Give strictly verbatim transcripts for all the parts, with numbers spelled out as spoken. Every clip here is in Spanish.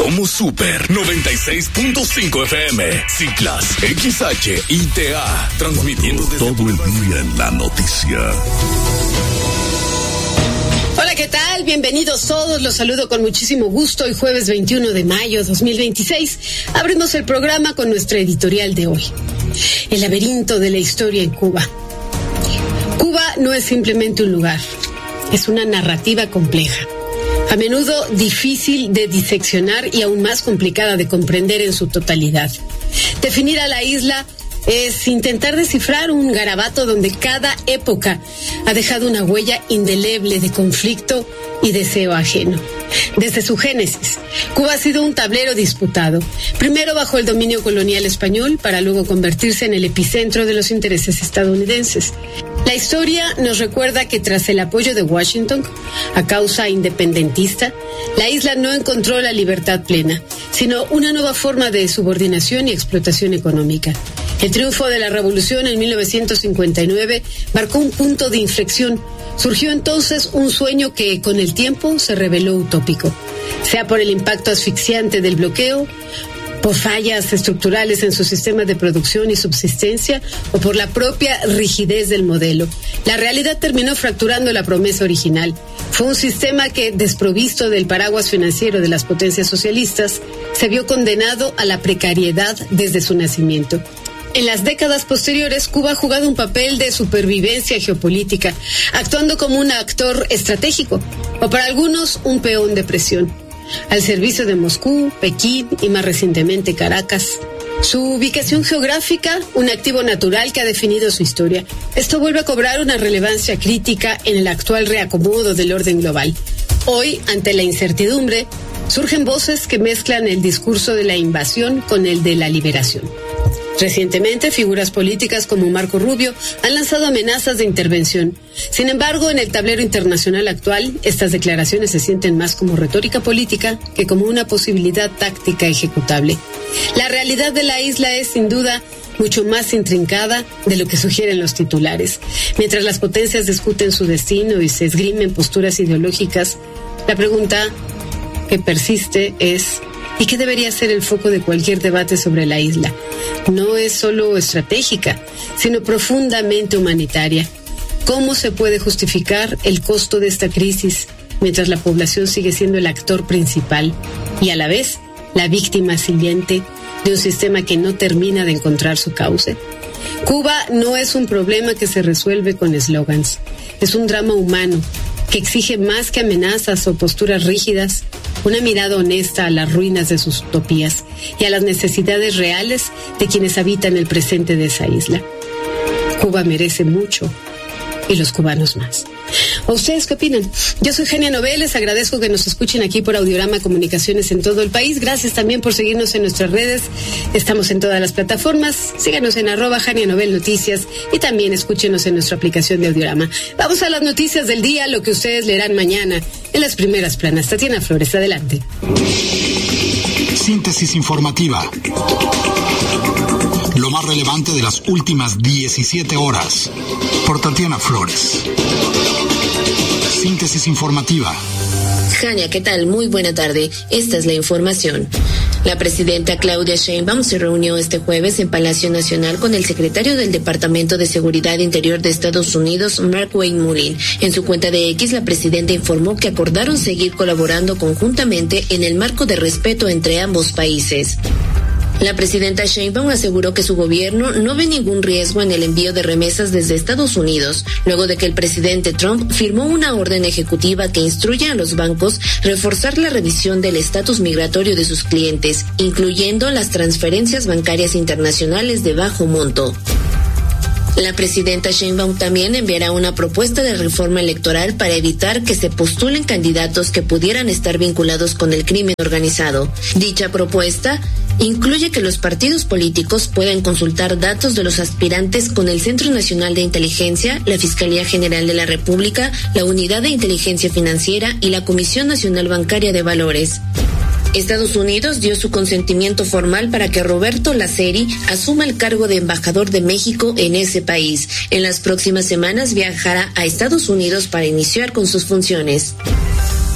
Somos Super noventa y seis punto cinco F M, Ciclas, X H I T A, transmitiendo desde todo el día en la noticia. Hola, ¿qué tal? Bienvenidos todos, los saludo con muchísimo gusto. Hoy jueves veintiuno de mayo de dos mil veintiséis, abrimos el programa con nuestra editorial de hoy. El laberinto de la historia en Cuba. Cuba no es simplemente un lugar, es una narrativa compleja. A menudo difícil de diseccionar y aún más complicada de comprender en su totalidad. Definir a la isla es intentar descifrar un garabato donde cada época ha dejado una huella indeleble de conflicto y deseo ajeno. Desde su génesis, Cuba ha sido un tablero disputado, primero bajo el dominio colonial español para luego convertirse en el epicentro de los intereses estadounidenses. La historia nos recuerda que tras el apoyo de Washington a causa independentista, la isla no encontró la libertad plena, sino una nueva forma de subordinación y explotación económica. El triunfo de la revolución en mil novecientos cincuenta y nueve marcó un punto de inflexión. Surgió entonces un sueño que con el tiempo se reveló utópico, sea por el impacto asfixiante del bloqueo, por fallas estructurales en su sistema de producción y subsistencia o por la propia rigidez del modelo. La realidad terminó fracturando la promesa original. Fue un sistema que, desprovisto del paraguas financiero de las potencias socialistas, se vio condenado a la precariedad desde su nacimiento. En las décadas posteriores, Cuba ha jugado un papel de supervivencia geopolítica, actuando como un actor estratégico, o para algunos, un peón de presión, al servicio de Moscú, Pekín y más recientemente Caracas. Su ubicación geográfica, un activo natural que ha definido su historia. Esto vuelve a cobrar una relevancia crítica en el actual reacomodo del orden global. Hoy, ante la incertidumbre, surgen voces que mezclan el discurso de la invasión con el de la liberación. Recientemente, figuras políticas como Marco Rubio han lanzado amenazas de intervención. Sin embargo, en el tablero internacional actual, estas declaraciones se sienten más como retórica política que como una posibilidad táctica ejecutable. La realidad de la isla es, sin duda, mucho más intrincada de lo que sugieren los titulares. Mientras las potencias discuten su destino y se esgrimen posturas ideológicas, la pregunta que persiste es: ¿y qué debería ser el foco de cualquier debate sobre la isla? No es solo estratégica, sino profundamente humanitaria. ¿Cómo se puede justificar el costo de esta crisis mientras la población sigue siendo el actor principal y a la vez la víctima siguiente de un sistema que no termina de encontrar su cauce? Cuba no es un problema que se resuelve con eslogans. Es un drama humano que exige más que amenazas o posturas rígidas, una mirada honesta a las ruinas de sus utopías y a las necesidades reales de quienes habitan el presente de esa isla. Cuba merece mucho y los cubanos más. ¿O ustedes qué opinan? Yo soy Genia Novel, les agradezco que nos escuchen aquí por Audiorama Comunicaciones en todo el país. Gracias también por seguirnos en nuestras redes. Estamos en todas las plataformas. Síganos en arroba Genia Novel Noticias y también escúchenos en nuestra aplicación de Audiorama. Vamos a las noticias del día, lo que ustedes leerán mañana en las primeras planas. Tatiana Flores, adelante. Síntesis informativa. Lo más relevante de las últimas diecisiete horas. Por Tatiana Flores. Síntesis informativa. Jania, ¿qué tal? Muy buena tarde. Esta es la información. La presidenta Claudia Sheinbaum se reunió este jueves en Palacio Nacional con el secretario del Departamento de Seguridad Interior de Estados Unidos, Mark Wayne Mullin. En su cuenta de X, la presidenta informó que acordaron seguir colaborando conjuntamente en el marco de respeto entre ambos países. La presidenta Sheinbaum aseguró que su gobierno no ve ningún riesgo en el envío de remesas desde Estados Unidos, luego de que el presidente Trump firmó una orden ejecutiva que instruye a los bancos reforzar la revisión del estatus migratorio de sus clientes, incluyendo las transferencias bancarias internacionales de bajo monto. La presidenta Sheinbaum también enviará una propuesta de reforma electoral para evitar que se postulen candidatos que pudieran estar vinculados con el crimen organizado. Dicha propuesta incluye que los partidos políticos puedan consultar datos de los aspirantes con el Centro Nacional de Inteligencia, la Fiscalía General de la República, la Unidad de Inteligencia Financiera y la Comisión Nacional Bancaria de Valores. Estados Unidos dio su consentimiento formal para que Roberto Laceri asuma el cargo de embajador de México en ese país. En las próximas semanas viajará a Estados Unidos para iniciar con sus funciones.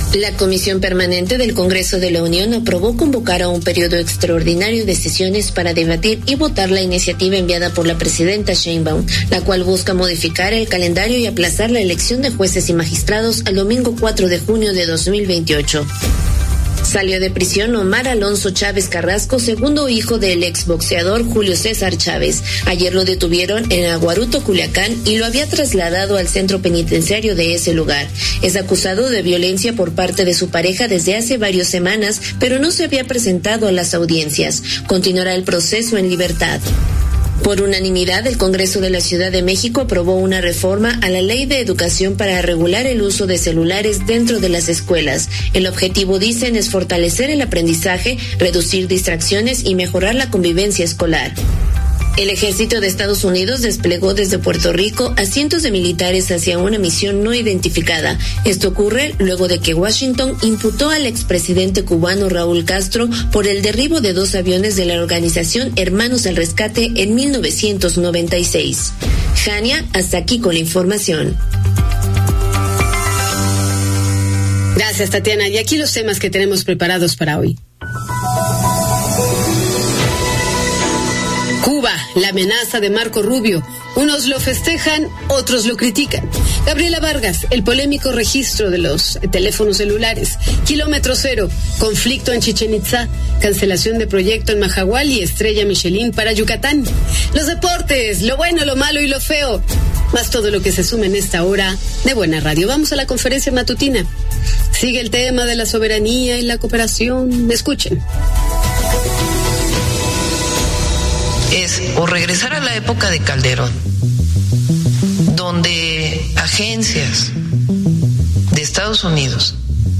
La Comisión Permanente del Congreso de la Unión aprobó convocar a un periodo extraordinario de sesiones para debatir y votar la iniciativa enviada por la presidenta Sheinbaum, la cual busca modificar el calendario y aplazar la elección de jueces y magistrados al domingo cuatro de junio de dos mil veintiocho. Salió de prisión Omar Alonso Chávez Carrasco, segundo hijo del exboxeador Julio César Chávez. Ayer lo detuvieron en Aguaruto, Culiacán, y lo había trasladado al centro penitenciario de ese lugar. Es acusado de violencia por parte de su pareja desde hace varias semanas, pero no se había presentado a las audiencias. Continuará el proceso en libertad. Por unanimidad, el Congreso de la Ciudad de México aprobó una reforma a la Ley de Educación para regular el uso de celulares dentro de las escuelas. El objetivo, dicen, es fortalecer el aprendizaje, reducir distracciones y mejorar la convivencia escolar. El ejército de Estados Unidos desplegó desde Puerto Rico a cientos de militares hacia una misión no identificada. Esto ocurre luego de que Washington imputó al expresidente cubano Raúl Castro por el derribo de dos aviones de la organización Hermanos al Rescate en mil novecientos noventa y seis. Jania, hasta aquí con la información. Gracias, Tatiana. Y aquí los temas que tenemos preparados para hoy. Cuba, la amenaza de Marco Rubio. Unos lo festejan, otros lo critican. Gabriela Vargas, el polémico registro de los teléfonos celulares. Kilómetro cero, conflicto en Chichén Itzá, cancelación de proyecto en Majahual y estrella Michelin para Yucatán. Los deportes, lo bueno, lo malo y lo feo. Más todo lo que se suma en esta hora de Buena Radio. Vamos a la conferencia matutina. Sigue el tema de la soberanía y la cooperación. Escuchen. Es o regresar a la época de Calderón, donde agencias de Estados Unidos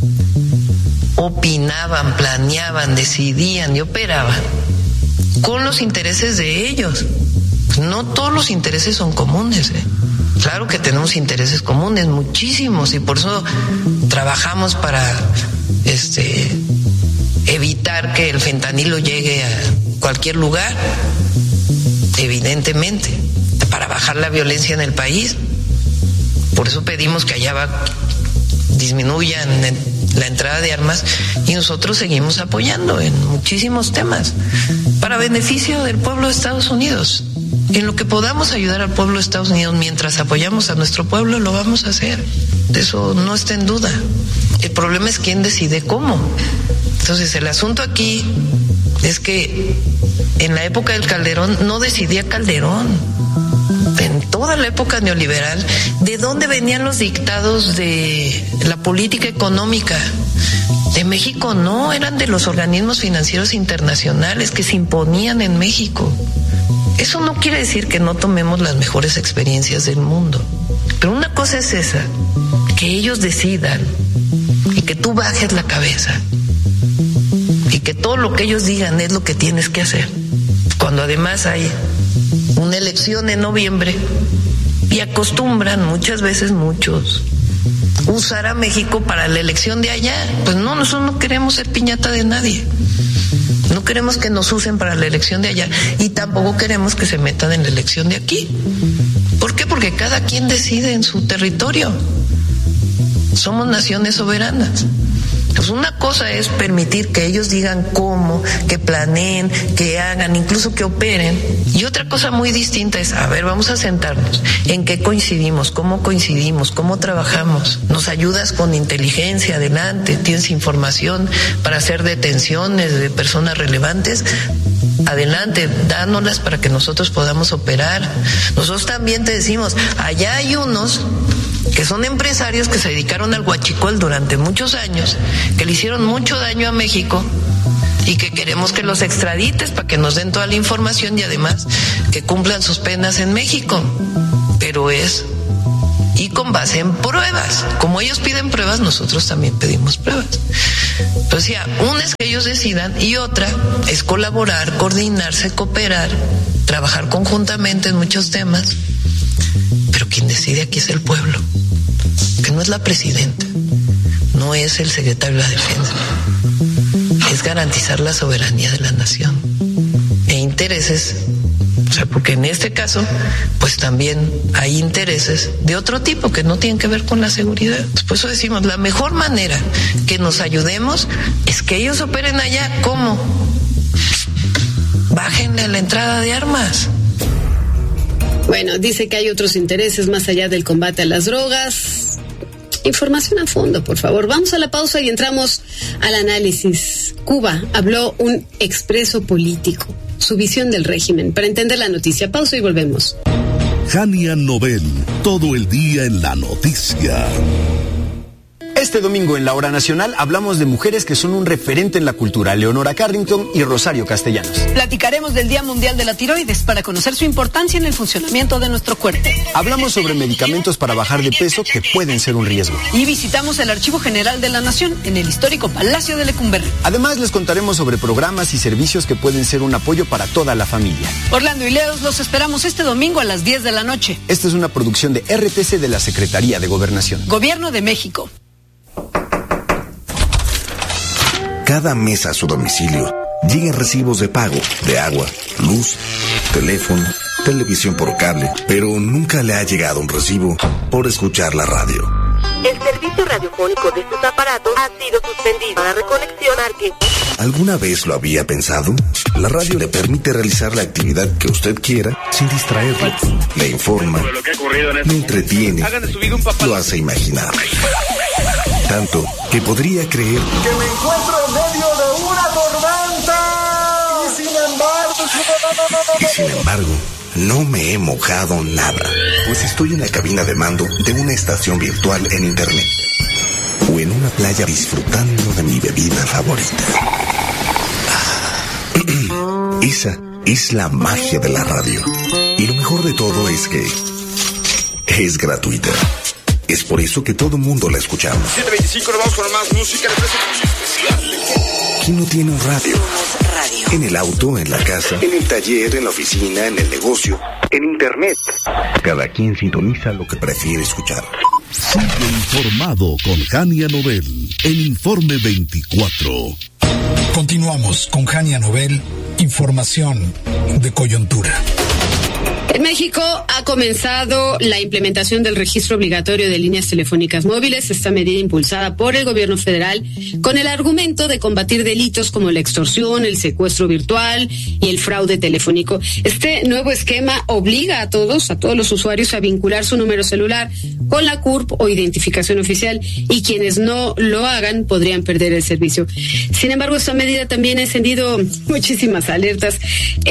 opinaban, planeaban, decidían y operaban con los intereses de ellos. No todos los intereses son comunes, ¿eh? Claro que tenemos intereses comunes, muchísimos, y por eso trabajamos para este evitar que el fentanilo llegue a cualquier lugar, evidentemente, para bajar la violencia en el país. Por eso pedimos que allá va, disminuyan la entrada de armas, y nosotros seguimos apoyando en muchísimos temas para beneficio del pueblo de Estados Unidos. En lo que podamos ayudar al pueblo de Estados Unidos mientras apoyamos a nuestro pueblo, lo vamos a hacer. De eso no está en duda. El problema es quién decide cómo. Entonces, el asunto aquí es que en la época del Calderón no decidía Calderón. En toda la época neoliberal, ¿de dónde venían los dictados de la política económica? De México no, eran de los organismos financieros internacionales que se imponían en México. Eso no quiere decir que no tomemos las mejores experiencias del mundo. Pero una cosa es esa, que ellos decidan y que tú bajes la cabeza y que todo lo que ellos digan es lo que tienes que hacer. Cuando además hay una elección en noviembre y acostumbran muchas veces muchos usar a México para la elección de allá. Pues no, nosotros no queremos ser piñata de nadie. No queremos que nos usen para la elección de allá y tampoco queremos que se metan en la elección de aquí. ¿Por qué? Porque cada quien decide en su territorio. Somos naciones soberanas. Pues una cosa es permitir que ellos digan cómo, que planeen, que hagan, incluso que operen. Y otra cosa muy distinta es, a ver, vamos a sentarnos. ¿En qué coincidimos? ¿Cómo coincidimos? ¿Cómo trabajamos? ¿Nos ayudas con inteligencia? Adelante. ¿Tienes información para hacer detenciones de personas relevantes? Adelante, dánoslas para que nosotros podamos operar. Nosotros también te decimos, allá hay unos que son empresarios que se dedicaron al huachicol durante muchos años, que le hicieron mucho daño a México y que queremos que los extradites para que nos den toda la información y además que cumplan sus penas en México. Pero es y con base en pruebas. Como ellos piden pruebas, nosotros también pedimos pruebas. O sea, una es que ellos decidan y otra es colaborar, coordinarse, cooperar, trabajar conjuntamente en muchos temas. Pero quien decide aquí es el pueblo, que no es la presidenta, no es el secretario de la Defensa, es garantizar la soberanía de la nación e intereses O sea, porque en este caso, pues también hay intereses de otro tipo que no tienen que ver con la seguridad. Por eso decimos, la mejor manera que nos ayudemos es que ellos operen allá. ¿Cómo? Bájenle la entrada de armas. Bueno, dice que hay otros intereses más allá del combate a las drogas. Información a fondo, por favor. Vamos a la pausa y entramos al análisis. Cuba habló un expreso político, su visión del régimen. Para entender la noticia, pausa y volvemos. Jania Nobel, todo el día en la noticia. Este domingo en la Hora Nacional hablamos de mujeres que son un referente en la cultura, Leonora Carrington y Rosario Castellanos. Platicaremos del Día Mundial de la Tiroides para conocer su importancia en el funcionamiento de nuestro cuerpo. Hablamos sobre medicamentos para bajar de peso que pueden ser un riesgo. Y visitamos el Archivo General de la Nación en el histórico Palacio de Lecumberri. Además les contaremos sobre programas y servicios que pueden ser un apoyo para toda la familia. Orlando y Leos los esperamos este domingo a las diez de la noche. Esta es una producción de R T C de la Secretaría de Gobernación. Gobierno de México. Cada mes a su domicilio llegan recibos de pago de agua, luz, teléfono, televisión por cable, pero nunca le ha llegado un recibo por escuchar la radio. El servicio radiofónico de sus aparatos ha sido suspendido. Para reconexión, marque. ¿Alguna vez lo había pensado? La radio le permite realizar la actividad que usted quiera sin distraerlo. Le informa, le entretiene, lo hace imaginar. Tanto que podría creer que me encuentro en medio de una tormenta. Y sin embargo... Y sin embargo, no me he mojado nada, pues estoy en la cabina de mando de una estación virtual en internet. O en una playa disfrutando de mi bebida favorita. Esa es la magia de la radio. Y lo mejor de todo es que es gratuita. Es por eso que todo mundo la escuchamos. siete veinticinco, nos vamos con más música de precio especial. ¿Quién no tiene un radio? radio? En el auto, en la casa, en el taller, en la oficina, en el negocio, en internet. Cada quien sintoniza lo que prefiere escuchar. Sigue informado con Jania Nobel, el Informe veinticuatro. Continuamos con Jania Nobel, información de coyuntura. En México ha comenzado la implementación del registro obligatorio de líneas telefónicas móviles, esta medida impulsada por el gobierno federal con el argumento de combatir delitos como la extorsión, el secuestro virtual y el fraude telefónico. Este nuevo esquema obliga a todos, a todos los usuarios a vincular su número celular con la C U R P o identificación oficial, y quienes no lo hagan podrían perder el servicio. Sin embargo, esta medida también ha encendido muchísimas alertas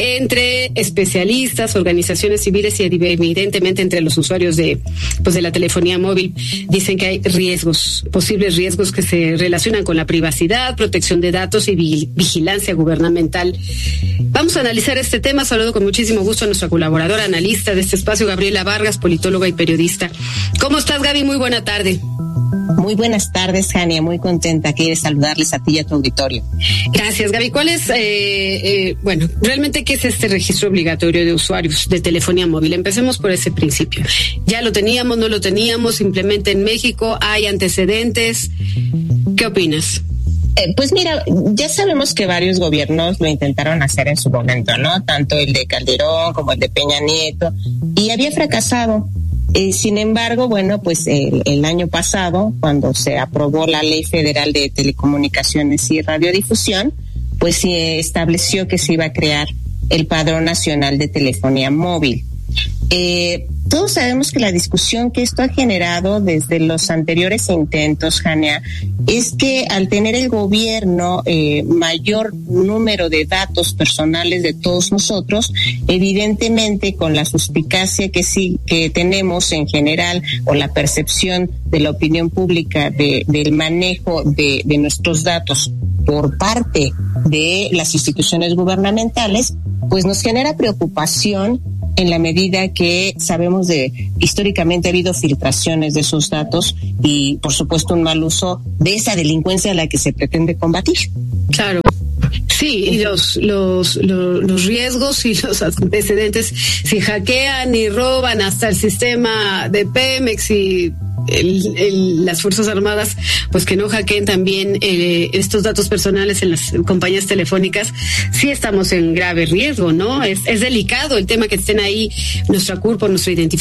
entre especialistas, organizaciones civiles y evidentemente entre los usuarios de pues de la telefonía móvil. Dicen que hay riesgos, posibles riesgos que se relacionan con la privacidad, protección de datos y vigilancia gubernamental. Vamos a analizar este tema. Saludo con muchísimo gusto a nuestra colaboradora analista de este espacio, Gabriela Vargas, politóloga y periodista. ¿Cómo estás, Gaby? Muy buena tarde. Muy buenas tardes, Jania, muy contenta aquí de saludarles a ti y a tu auditorio. Gracias, Gaby. ¿Cuál es, eh, eh, bueno, realmente qué es este registro obligatorio de usuarios de telefonía móvil? Empecemos por ese principio. ¿Ya lo teníamos, no lo teníamos? ¿Simplemente en México hay antecedentes? ¿Qué opinas? Eh, pues mira, ya sabemos que varios gobiernos lo intentaron hacer en su momento, ¿no? Tanto el de Calderón como el de Peña Nieto, y había fracasado. Eh, sin embargo, bueno, pues el, el año pasado, cuando se aprobó la Ley Federal de Telecomunicaciones y Radiodifusión, pues se estableció que se iba a crear el Padrón Nacional de Telefonía Móvil. Eh, todos sabemos que la discusión que esto ha generado desde los anteriores intentos, Jania, es que al tener el gobierno eh, mayor número de datos personales de todos nosotros, evidentemente con la suspicacia que sí que tenemos en general, o la percepción de la opinión pública de, del manejo de, de nuestros datos por parte de las instituciones gubernamentales, pues nos genera preocupación en la medida que sabemos de históricamente ha habido filtraciones de esos datos y por supuesto un mal uso de esa delincuencia a la que se pretende combatir. Claro. Sí, y los, los, los, los riesgos y los antecedentes, si hackean y roban hasta el sistema de Pemex y el, el, las Fuerzas Armadas, pues que no hackeen también eh, estos datos personales en las compañías telefónicas, sí estamos en grave riesgo, ¿no? Es, es delicado el tema que estén ahí nuestra CURP o nuestra identificación